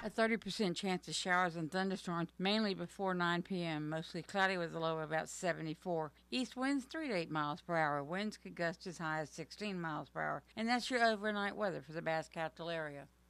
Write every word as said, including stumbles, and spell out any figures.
A thirty percent chance of showers and thunderstorms, mainly before nine p.m. Mostly cloudy with a low of about seventy-four. East winds three to eight miles per hour. Winds could gust as high as sixteen miles per hour. And that's your overnight weather for the Bass Capital area.